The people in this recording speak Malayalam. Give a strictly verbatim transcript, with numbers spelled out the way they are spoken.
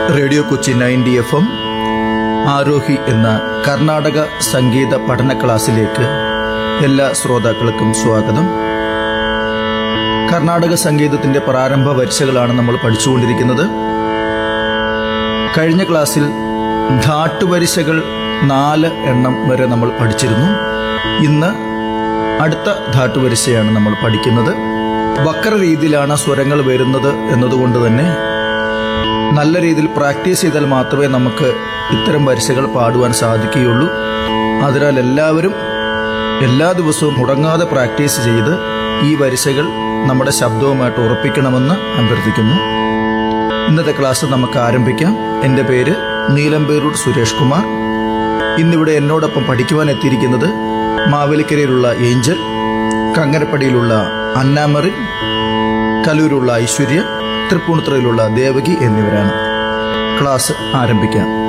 Radio Kochi ninety F M Aarohi എന്ന കർണാടക സംഗീത പഠന ക്ലാസ്സിലേക്ക് എല്ലാ ശ്രോതാക്കൾക്കും സ്വാഗതം. കർണാടക സംഗീതത്തിന്റെ പ്രാരംഭ വരിശകളാണ് നമ്മൾ പഠിച്ചുകൊണ്ടിരിക്കുന്നത്. കഴിഞ്ഞ ക്ലാസ്സിൽ ധാട്ടുവരിശകൾ നാല് എണ്ണം വരെ നമ്മൾ പഠിച്ചിരുന്നു. ഇന്ന് അടുത്ത ധാട്ടുവരിശയാണ് നമ്മൾ പഠിക്കുന്നത്. വക്ര രീതിയിലാണ് സ്വരങ്ങൾ വരുന്നത് എന്നതുകൊണ്ട് തന്നെ നല്ല രീതിയിൽ പ്രാക്ടീസ് ചെയ്താൽ മാത്രമേ നമുക്ക് ഇത്തരം വരിശകൾ പാടുവാൻ സാധിക്കുകയുള്ളൂ. അതിനാൽ എല്ലാവരും എല്ലാ ദിവസവും മുടങ്ങാതെ പ്രാക്ടീസ് ചെയ്ത് ഈ വരിശകൾ നമ്മുടെ ശബ്ദവുമായിട്ട് ഉറപ്പിക്കണമെന്ന് അഭ്യർത്ഥിക്കുന്നു. ഇന്നത്തെ ക്ലാസ് നമുക്ക് ആരംഭിക്കാം. എൻ്റെ പേര് നീലമ്പേരൂർ സുരേഷ് കുമാർ. ഇന്നിവിടെ എന്നോടൊപ്പം പഠിക്കുവാൻ എത്തിയിരിക്കുന്നത് മാവേലിക്കരയിലുള്ള ഏഞ്ചൽ, കങ്ങരപ്പടിയിലുള്ള അന്നാമറി, കലൂരുള്ള ഐശ്വര്യ, തൃപ്പൂണിത്തുറയിലുള്ള ദേവകി എന്നിവരാണ്. ക്ലാസ് ആരംഭിക്കാം.